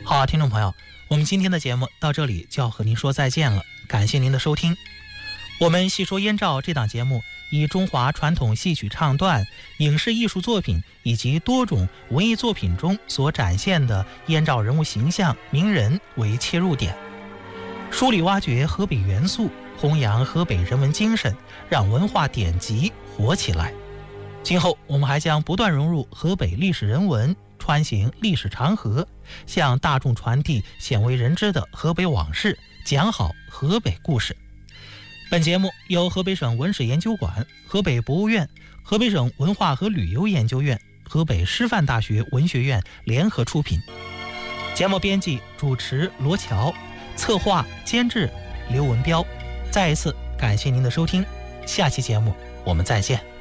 好，听众朋友，我们今天的节目到这里就要和您说再见了，感谢您的收听。我们细说燕赵这档节目以中华传统戏曲唱段、影视艺术作品以及多种文艺作品中所展现的燕赵人物形象、名人为切入点，梳理挖掘河北元素，弘扬河北人文精神，让文化典籍活起来。今后我们还将不断融入河北历史人文，穿行历史长河，向大众传递鲜为人知的河北往事，讲好河北故事。本节目由河北省文史研究馆、河北博物院、河北省文化和旅游研究院、河北师范大学文学院联合出品。节目编辑主持罗乔，策划监制刘文彪。再一次感谢您的收听，下期节目我们再见。